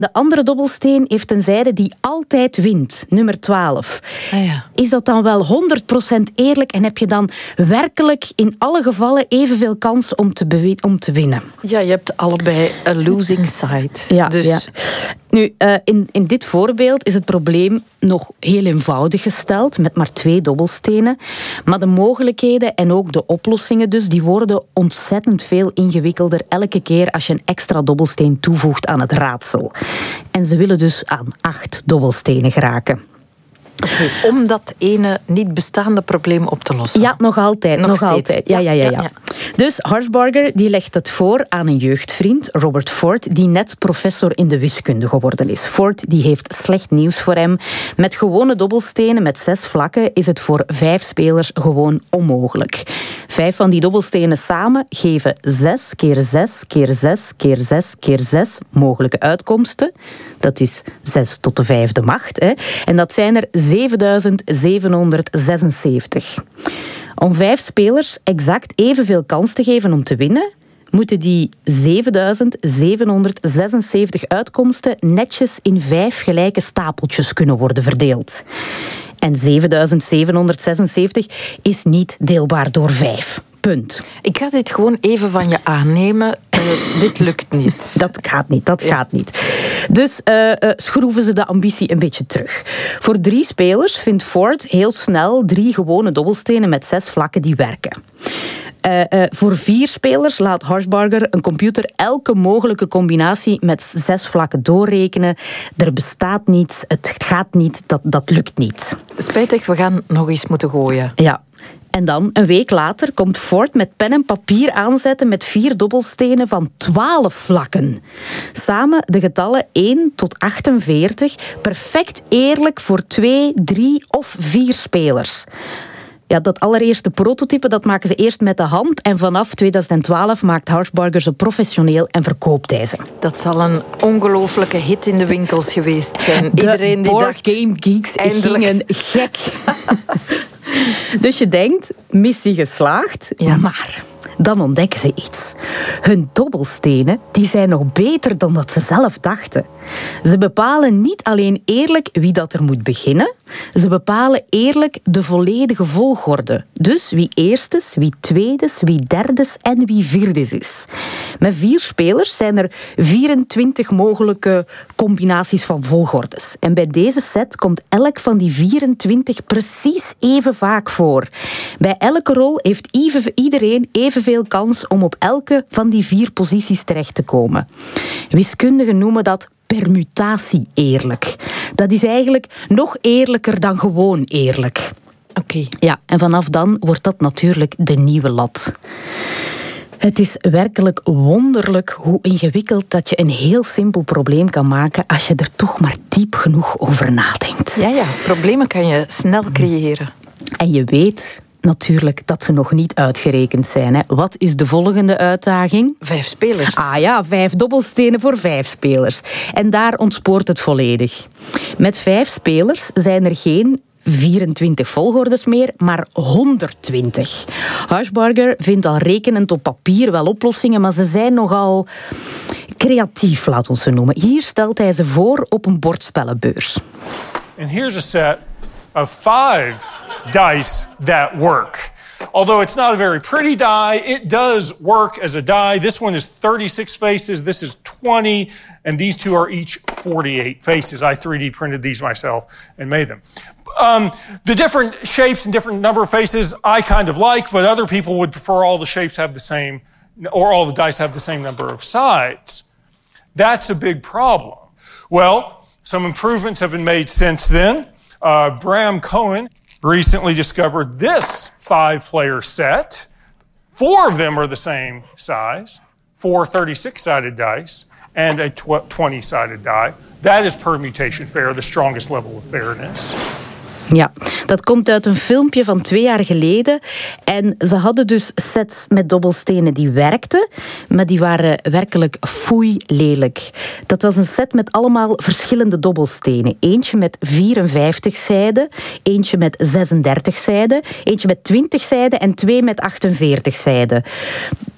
De andere dobbelsteen heeft een zijde die altijd wint, nummer 12. Ah, ja. Is dat dan wel 100% eerlijk en heb je dan werkelijk in alle gevallen evenveel kans om te winnen? Ja, je hebt allebei een losing side. Ja, dus... ja. Nu, in dit voorbeeld is het probleem nog heel eenvoudig gesteld, met maar 2 dobbelstenen. Maar de mogelijkheden en ook de oplossingen dus, die worden ontzettend veel ingewikkelder elke keer als je een extra dobbelsteen toevoegt aan het raadsel. En ze willen dus aan 8 dobbelstenen geraken. Okay, om dat ene niet bestaande probleem op te lossen. Ja, nog altijd. Nog altijd. Ja. Dus Harshbarger die legt het voor aan een jeugdvriend, Robert Ford, die net professor in de wiskunde geworden is. Ford die heeft slecht nieuws voor hem. Met gewone dobbelstenen met 6 vlakken is het voor 5 spelers gewoon onmogelijk. 5 van die dobbelstenen samen geven 6 keer 6 keer 6 keer 6 keer 6 mogelijke uitkomsten. Dat is 6 tot de 5e macht. Hè. En dat zijn er 7776. Om 5 spelers exact evenveel kans te geven om te winnen, moeten die 7776 uitkomsten netjes in 5 gelijke stapeltjes kunnen worden verdeeld. En 7776 is niet deelbaar door 5. Punt. Ik ga dit gewoon even van je aannemen. Dit lukt niet. Dat gaat niet. Dus schroeven ze de ambitie een beetje terug. Voor 3 spelers vindt Ford heel snel 3 gewone dobbelstenen met 6 vlakken die werken. Voor 4 spelers laat Harshbarger een computer elke mogelijke combinatie met 6 vlakken doorrekenen. Er bestaat niets, het gaat niet, dat lukt niet. Spijtig, we gaan nog eens moeten gooien. Ja. En dan, een week later, komt Ford met pen en papier aanzetten met 4 dobbelstenen van 12 vlakken. Samen de getallen 1 tot 48, perfect eerlijk voor 2, 3 of 4 spelers. Ja, dat allereerste prototype dat maken ze eerst met de hand en vanaf 2012 maakt Harshbarger ze professioneel en verkoopt hij ze. Dat zal een ongelooflijke hit in de winkels geweest zijn. Iedereen die dacht, Game Geeks eindelijk. gingen gek. Dus je denkt, missie geslaagd, ja. Maar dan ontdekken ze iets. Hun dobbelstenen die zijn nog beter dan dat ze zelf dachten. Ze bepalen niet alleen eerlijk wie dat er moet beginnen, ze bepalen eerlijk de volledige volgorde. Dus wie eerstes, wie tweedes, wie derdes en wie vierdes is. Met 4 spelers zijn er 24 mogelijke combinaties van volgordes. En bij deze set komt elk van die 24 precies even vaak voor. Bij elke rol heeft iedereen evenveel kans om op elke van die 4 posities terecht te komen. Wiskundigen noemen dat permutatie eerlijk. Dat is eigenlijk nog eerlijker dan gewoon eerlijk. Oké. Ja, en vanaf dan wordt dat natuurlijk de nieuwe lat. Het is werkelijk wonderlijk hoe ingewikkeld dat je een heel simpel probleem kan maken als je er toch maar diep genoeg over nadenkt. Ja, problemen kan je snel creëren. En je weet natuurlijk dat ze nog niet uitgerekend zijn. Hè. Wat is de volgende uitdaging? 5 spelers. Ah ja, 5 dobbelstenen voor 5 spelers. En daar ontspoort het volledig. Met 5 spelers zijn er geen 24 volgordes meer, maar 120. Harshbarger vindt al rekenend op papier wel oplossingen, maar ze zijn nogal creatief, laat ons ze noemen. Hier stelt hij ze voor op een bordspellenbeurs. And here's a set of 5 dice that work. Although it's not a very pretty die, it does work as a die. This one is 36 faces, this is 20, and these 2 are each 48 faces. I 3D printed these myself and made them. The different shapes and different number of faces I kind of like, but other people would prefer all the shapes have the same, or all the dice have the same number of sides. That's a big problem. Well, some improvements have been made since then. Bram Cohen recently discovered this 5-player set. 4 of them are the same size, 4 36-sided dice, and a 20-sided die. That is permutation fair, the strongest level of fairness. Ja, dat komt uit een filmpje van 2 jaar geleden. En ze hadden dus sets met dobbelstenen die werkten, maar die waren werkelijk foei lelijk. Dat was een set met allemaal verschillende dobbelstenen. Eentje met 54 zijden, eentje met 36 zijden, eentje met 20 zijden en 2 met 48 zijden.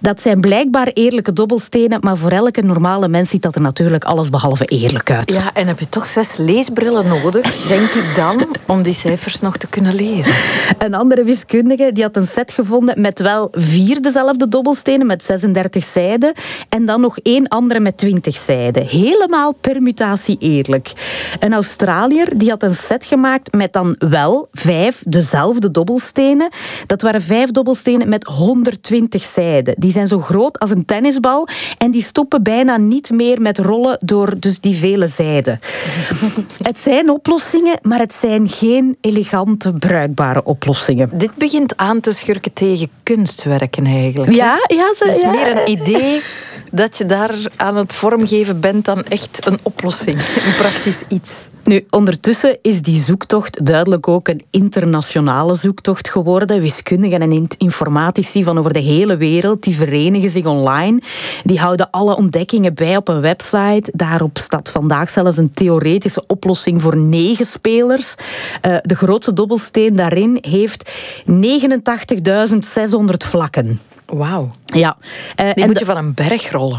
Dat zijn blijkbaar eerlijke dobbelstenen, maar voor elke normale mens ziet dat er natuurlijk alles behalve eerlijk uit. Ja, en heb je toch 6 leesbrillen nodig, denk ik dan, om die cijfers nog te kunnen lezen. Een andere wiskundige die had een set gevonden met wel 4 dezelfde dobbelstenen met 36 zijden en dan nog 1 andere met 20 zijden. Helemaal permutatie eerlijk. Een Australiër die had een set gemaakt met dan wel 5 dezelfde dobbelstenen. Dat waren 5 dobbelstenen met 120 zijden. Die zijn zo groot als een tennisbal en die stoppen bijna niet meer met rollen door dus die vele zijden. Het zijn oplossingen, maar het zijn geen elegante, bruikbare oplossingen. Dit begint aan te schurken tegen kunstwerken eigenlijk. Ja, Het is meer een idee dat je daar aan het vormgeven bent dan echt een oplossing, een praktisch iets. Nu, ondertussen is die zoektocht duidelijk ook een internationale zoektocht geworden. Wiskundigen en informatici van over de hele wereld, die verenigen zich online. Die houden alle ontdekkingen bij op een website. Daarop staat vandaag zelfs een theoretische oplossing voor 9 spelers. De grootste dobbelsteen daarin heeft 89.600 vlakken. Wauw. Ja. Die moet je van een berg rollen.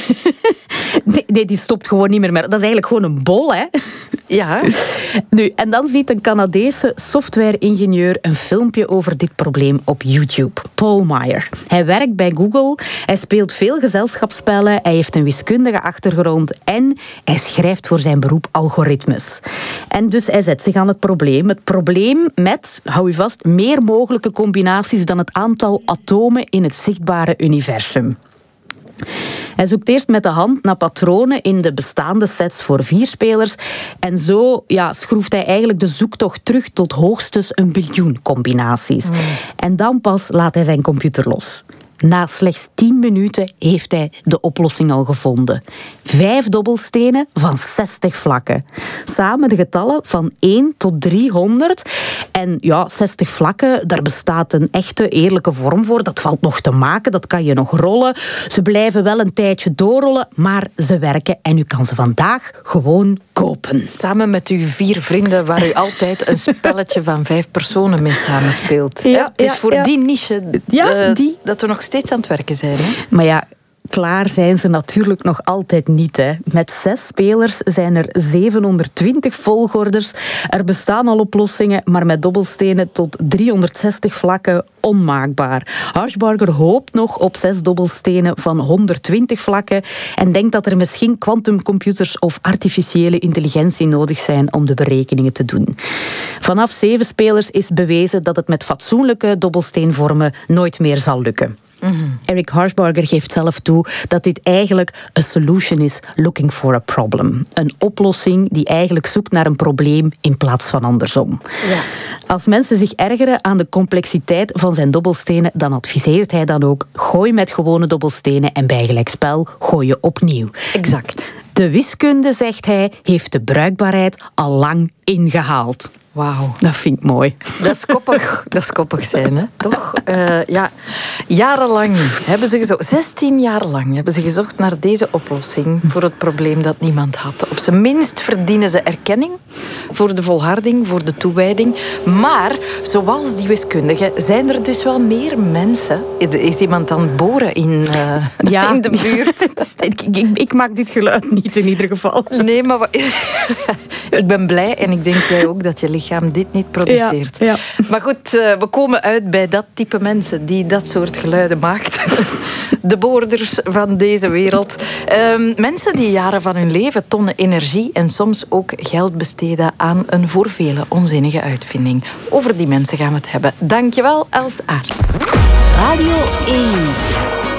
Nee, die stopt gewoon niet meer. Dat is eigenlijk gewoon een bol, hè? Ja. Nu, en dan ziet een Canadese software-ingenieur een filmpje over dit probleem op YouTube. Paul Meyer. Hij werkt bij Google, hij speelt veel gezelschapsspellen, hij heeft een wiskundige achtergrond en hij schrijft voor zijn beroep algoritmes. En dus hij zet zich aan het probleem. Het probleem met, hou je vast, meer mogelijke combinaties dan het aantal atomen in het zichtbare universum. Hij zoekt eerst met de hand naar patronen in de bestaande sets voor 4 spelers. En zo schroeft hij eigenlijk de zoektocht terug tot hoogstens 1 biljoen combinaties. En dan pas laat hij zijn computer los. Na slechts 10 minuten heeft hij de oplossing al gevonden. 5 dobbelstenen van 60 vlakken. Samen de getallen van 1 tot 300. En 60 vlakken, daar bestaat een echte eerlijke vorm voor. Dat valt nog te maken, dat kan je nog rollen. Ze blijven wel een tijdje doorrollen, maar ze werken. En u kan ze vandaag gewoon kopen. Samen met uw 4 vrienden, waar u altijd een spelletje van 5 personen mee samenspeelt. Ja, het is voor die niche dat we nog steeds aan het werken zijn. Hè? Maar ja, klaar zijn ze natuurlijk nog altijd niet. Hè. Met 6 spelers zijn er 720 volgorders. Er bestaan al oplossingen, maar met dobbelstenen tot 360 vlakken onmaakbaar. Harshbarger hoopt nog op 6 dobbelstenen van 120 vlakken en denkt dat er misschien quantumcomputers of artificiële intelligentie nodig zijn om de berekeningen te doen. Vanaf 7 spelers is bewezen dat het met fatsoenlijke dobbelsteenvormen nooit meer zal lukken. Eric Harshbarger geeft zelf toe dat dit eigenlijk a solution is looking for a problem. Een oplossing die eigenlijk zoekt naar een probleem in plaats van andersom. Ja. Als mensen zich ergeren aan de complexiteit van zijn dobbelstenen, dan adviseert hij dan ook: gooi met gewone dobbelstenen en bij gelijkspel gooi je opnieuw. Exact. De wiskunde, zegt hij, heeft de bruikbaarheid al lang ingehaald. Wauw. Dat vind ik mooi. Dat is koppig zijn, hè? Toch? Jarenlang hebben ze gezocht, 16 jaar lang hebben ze gezocht naar deze oplossing voor het probleem dat niemand had. Op zijn minst verdienen ze erkenning voor de volharding, voor de toewijding. Maar, zoals die wiskundigen, zijn er dus wel meer mensen. Is iemand aan het boren in de buurt? Ik maak dit geluid niet in ieder geval. Nee, maar ik ben blij en ik denk jij ook dat je lichaam dit niet produceert. Ja. Maar goed, we komen uit bij dat type mensen die dat soort geluiden maakt. De boorders van deze wereld. Mensen die jaren van hun leven tonnen energie en soms ook geld besteden aan een voor velen onzinnige uitvinding. Over die mensen gaan we het hebben. Dankjewel, Els Aarts. Radio 1.